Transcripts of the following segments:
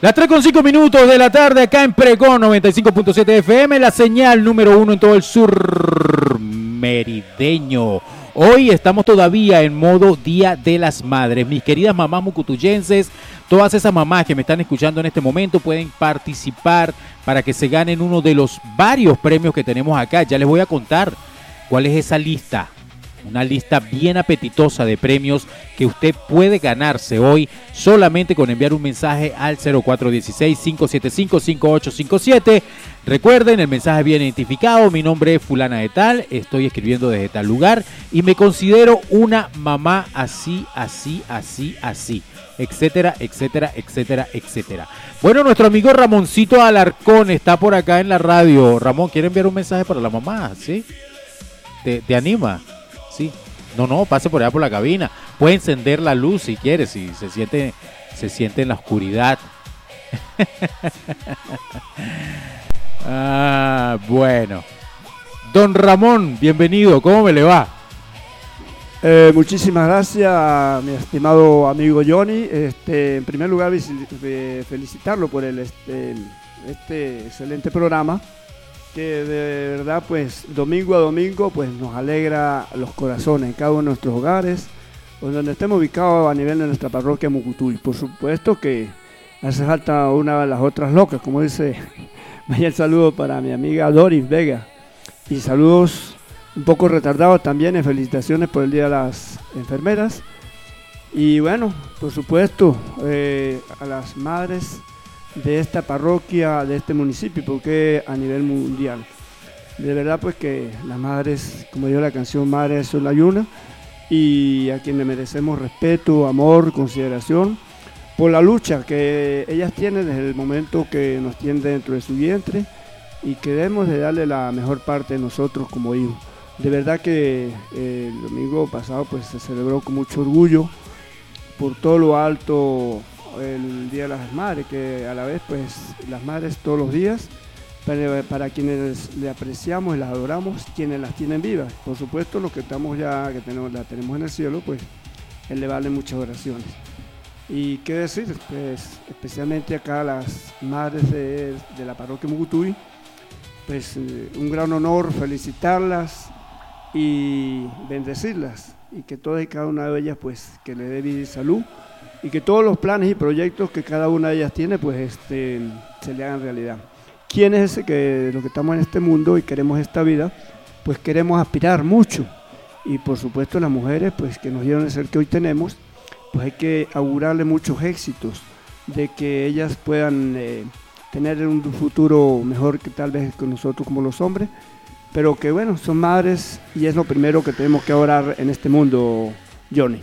Las 3:05 de la tarde acá en Pregón 95.7 FM, la señal número 1 en todo el sur merideño. Hoy estamos todavía en modo Día de las Madres. Mis queridas mamás mucutuyenses, todas esas mamás que me están escuchando en este momento pueden participar para que se ganen uno de los varios premios que tenemos acá. Ya les voy a contar cuál es esa lista. Una lista bien apetitosa de premios que usted puede ganarse hoy solamente con enviar un mensaje al 0416-575-5857. Recuerden, el mensaje bien identificado, mi nombre es fulana de tal, estoy escribiendo desde tal lugar y me considero una mamá así, etcétera, etcétera, etcétera, etcétera. Bueno, nuestro amigo Ramoncito Alarcón está por acá en la radio. Ramón, ¿quiere enviar un mensaje para la mamá? ¿Sí? ¿Te anima? Sí, no, pase por allá por la cabina. Puede encender la luz si quiere, si se siente en la oscuridad. Bueno. Don Ramón, bienvenido, ¿cómo me le va? Muchísimas gracias a mi estimado amigo Johnny. En primer lugar, felicitarlo por este excelente programa, que de verdad pues domingo a domingo pues nos alegra los corazones en cada uno de nuestros hogares o donde estemos ubicados a nivel de nuestra parroquia Mucutuy. Por supuesto que hace falta una de las otras locas, como dice. Vaya el saludo para mi amiga Doris Vega y saludos un poco retardados también en felicitaciones por el Día de las Enfermeras. Y bueno, por supuesto a las madres de esta parroquia, de este municipio, porque a nivel mundial. De verdad pues que las madres, como dijo la canción, madres son la yuna, y a quienes merecemos respeto, amor, consideración, por la lucha que ellas tienen desde el momento que nos tienen dentro de su vientre, y que debemos de darle la mejor parte de nosotros como hijos. De verdad que el domingo pasado pues se celebró con mucho orgullo por todo lo alto el Día de las Madres, que a la vez pues las madres todos los días, para quienes le apreciamos y las adoramos, quienes las tienen vivas. Por supuesto los que estamos ya, la tenemos en el cielo, pues elevarle muchas oraciones. Y qué decir, pues especialmente acá las madres de la parroquia Mucutuy, pues un gran honor felicitarlas y bendecirlas, y que todas y cada una de ellas pues que le dé vida y salud, y que todos los planes y proyectos que cada una de ellas tiene pues se le hagan realidad. ¿Quién es ese que los que estamos en este mundo y queremos esta vida, pues queremos aspirar mucho? Y por supuesto las mujeres pues que nos dieron el ser que hoy tenemos, pues hay que augurarle muchos éxitos, de que ellas puedan tener un futuro mejor que tal vez con nosotros como los hombres, pero que bueno, son madres y es lo primero que tenemos que orar en este mundo, Johnny.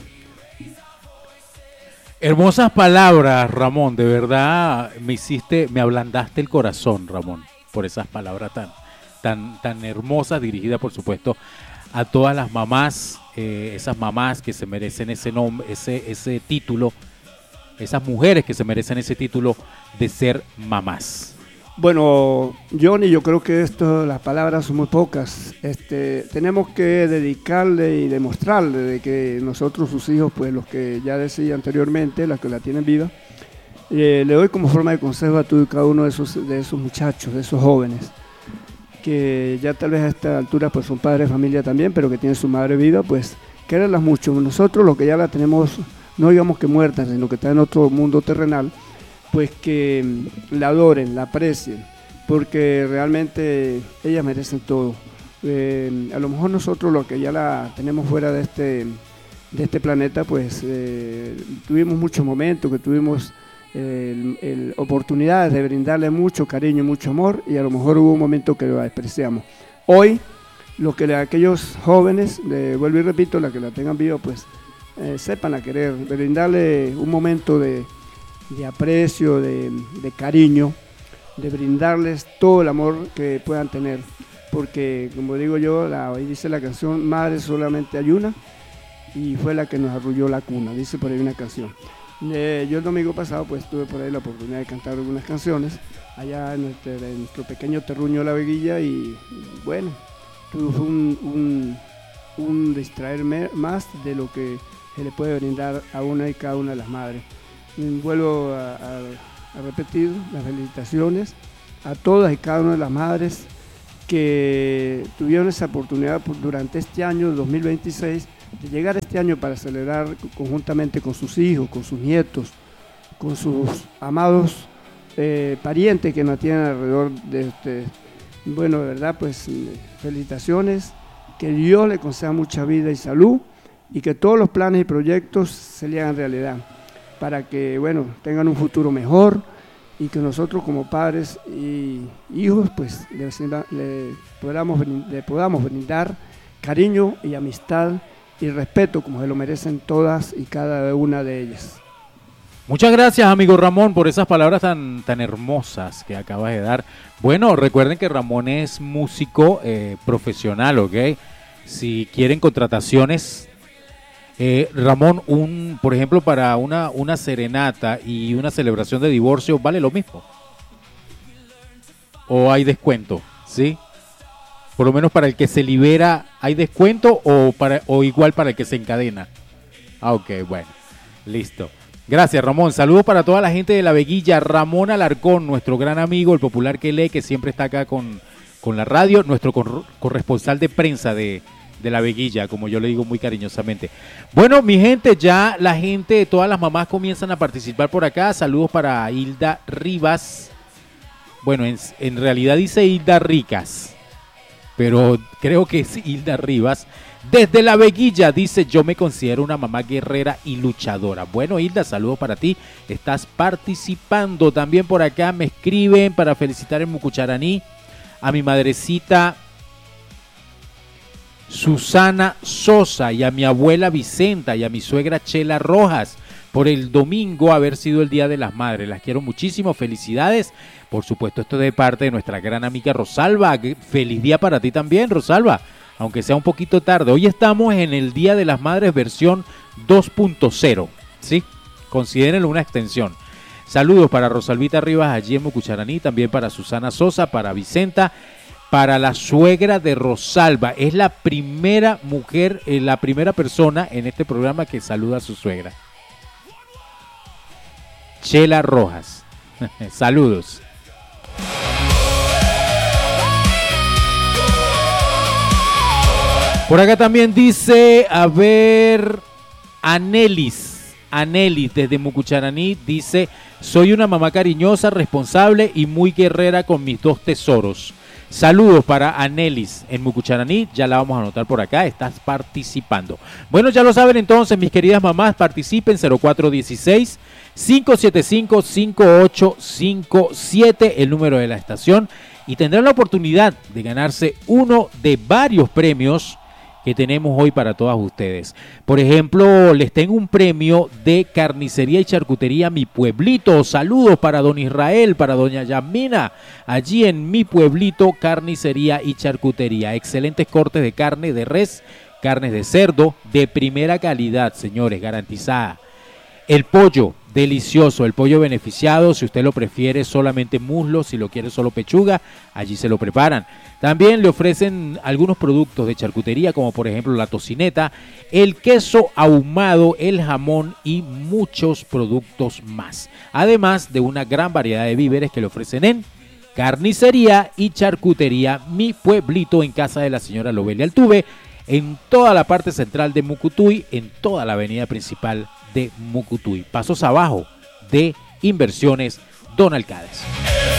Hermosas palabras, Ramón, de verdad me ablandaste el corazón, Ramón, por esas palabras tan hermosas, dirigidas por supuesto a todas las mamás, esas mamás que se merecen ese nombre, ese título, esas mujeres que se merecen ese título de ser mamás. Bueno, Johnny, yo creo que las palabras son muy pocas. Tenemos que dedicarle y demostrarle de que nosotros, sus hijos, pues los que ya decía anteriormente, las que la tienen viva, le doy como forma de consejo a todo y cada uno de esos muchachos, de esos jóvenes, que ya tal vez a esta altura pues son padres de familia también, pero que tienen su madre viva, pues quererlas mucho. Nosotros los que ya la tenemos, no digamos que muertas, sino que está en otro mundo terrenal, pues que la adoren, la aprecien, porque realmente ellas merecen todo. A lo mejor nosotros los que ya la tenemos fuera de este planeta, pues tuvimos muchos momentos, que tuvimos oportunidades de brindarle mucho cariño, mucho amor, y a lo mejor hubo un momento que lo despreciamos. Hoy, aquellos jóvenes, vuelvo y repito, la que la tengan viva, pues sepan a querer, brindarle un momento de aprecio, de cariño, de brindarles todo el amor que puedan tener, porque como digo yo, ahí dice la canción, madre solamente hay una, y fue la que nos arrulló la cuna, dice por ahí una canción. Yo el domingo pasado pues tuve por ahí la oportunidad de cantar algunas canciones allá en nuestro pequeño terruño La Veguilla, y bueno, fue un distraer más de lo que se le puede brindar a una y cada una de las madres. Vuelvo a a repetir las felicitaciones a todas y cada una de las madres que tuvieron esa oportunidad durante este año 2026 de llegar este año para celebrar conjuntamente con sus hijos, con sus nietos, con sus amados parientes que nos tienen alrededor de este. Bueno, de verdad, pues felicitaciones, que Dios le conceda mucha vida y salud y que todos los planes y proyectos se le hagan realidad para que, bueno, tengan un futuro mejor y que nosotros como padres y hijos, pues le podamos brindar cariño y amistad y respeto como se lo merecen todas y cada una de ellas. Muchas gracias, amigo Ramón, por esas palabras tan hermosas que acabas de dar. Bueno, recuerden que Ramón es músico profesional, ¿ok? Si quieren contrataciones, Ramón, por ejemplo, para una serenata y una celebración de divorcio, ¿vale lo mismo? ¿O hay descuento? ¿Sí? Por lo menos para el que se libera, ¿hay descuento o igual para el que se encadena? Ah, ok, bueno, listo. Gracias, Ramón. Saludos para toda la gente de La Veguilla. Ramón Alarcón, nuestro gran amigo, el popular que lee, que siempre está acá con la radio, nuestro corresponsal de prensa de La Veguilla, como yo le digo muy cariñosamente. Bueno, mi gente, ya la gente, todas las mamás comienzan a participar por acá. Saludos para Hilda Rivas. Bueno, en realidad dice Hilda Ricas, pero creo que es Hilda Rivas. Desde La Veguilla dice: yo me considero una mamá guerrera y luchadora. Bueno, Hilda, saludos para ti, estás participando. También por acá me escriben para felicitar en Mucucharaní a mi madrecita Susana Sosa y a mi abuela Vicenta y a mi suegra Chela Rojas por el domingo haber sido el Día de las Madres. Las quiero muchísimo, felicidades. Por supuesto, esto es de parte de nuestra gran amiga Rosalba. Feliz día para ti también, Rosalba, aunque sea un poquito tarde. Hoy estamos en el Día de las Madres versión 2.0, ¿sí? Considérenlo una extensión. Saludos para Rosalvita Rivas allí en Mucucharaní, también para Susana Sosa, para Vicenta, para la suegra de Rosalba. Es la primera mujer, la primera persona en este programa que saluda a su suegra. Chela Rojas. Saludos. Por acá también dice, a ver, Anelis desde Mucucharaní dice: soy una mamá cariñosa, responsable y muy guerrera con mis dos tesoros. Saludos para Anelis en Mucucharaní, ya la vamos a anotar por acá, estás participando. Bueno, ya lo saben entonces, mis queridas mamás, participen, 0416-575-5857, el número de la estación, y tendrán la oportunidad de ganarse uno de varios premios que tenemos hoy para todas ustedes. Por ejemplo, les tengo un premio de carnicería y charcutería Mi Pueblito. Saludos para don Israel, para doña Yamina, allí en Mi Pueblito, carnicería y charcutería. Excelentes cortes de carne de res, carnes de cerdo, de primera calidad, señores, garantizada. El pollo, delicioso, el pollo beneficiado, si usted lo prefiere solamente muslo, si lo quiere solo pechuga, allí se lo preparan. También le ofrecen algunos productos de charcutería, como por ejemplo la tocineta, el queso ahumado, el jamón y muchos productos más. Además de una gran variedad de víveres que le ofrecen en carnicería y charcutería Mi Pueblito, en casa de la señora Lobelia Altuve, en toda la parte central de Mucutuy, en toda la avenida principal de Mucutuy. Pasos abajo de Inversiones Don Alcáez.